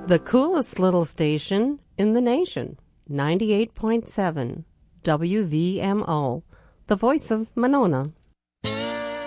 The coolest little station in the nation, 98.7 WVMO, the voice of Monona.